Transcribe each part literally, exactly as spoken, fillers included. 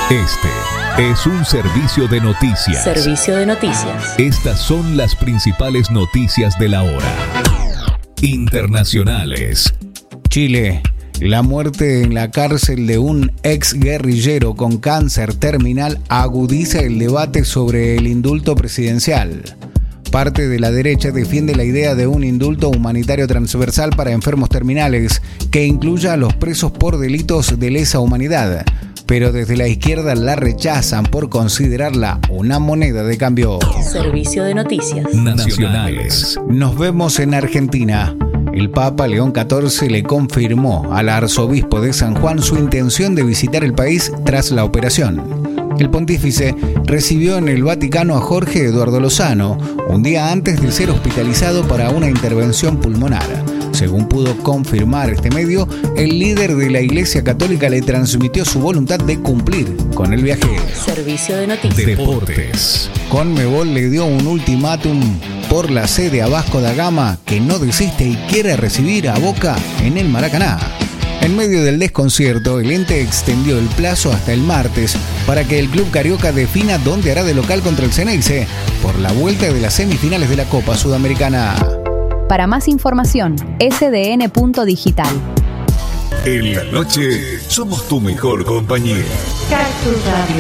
Este es un servicio de noticias. Servicio de noticias. Estas son las principales noticias de la hora. Internacionales. Chile. La muerte en la cárcel de un ex guerrillero con cáncer terminal agudiza el debate sobre el indulto presidencial. Parte de la derecha defiende la idea de un indulto humanitario transversal para enfermos terminales que incluya a los presos por delitos de lesa humanidad, pero desde la izquierda la rechazan por considerarla una moneda de cambio. Servicio de noticias nacionales. Nos vemos en Argentina. El Papa León catorce le confirmó al arzobispo de San Juan su intención de visitar el país tras la operación. El pontífice recibió en el Vaticano a Jorge Eduardo Lozano, un día antes de ser hospitalizado para una intervención pulmonar. Según pudo confirmar este medio, el líder de la Iglesia Católica le transmitió su voluntad de cumplir con el viaje. Servicio de noticias. Deportes. Conmebol le dio un ultimátum por la sede a Vasco da Gama, que no desiste y quiere recibir a Boca en el Maracaná. En medio del desconcierto, el ente extendió el plazo hasta el martes para que el club carioca defina dónde hará de local contra el Ceneice por la vuelta de las semifinales de la Copa Sudamericana. Para más información, ese de ene punto digital. En la noche somos tu mejor compañía. Cactus Radio.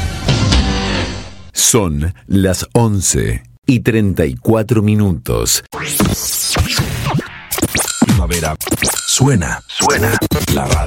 Son las once y treinta y cuatro minutos. Primavera. Suena, suena la radio.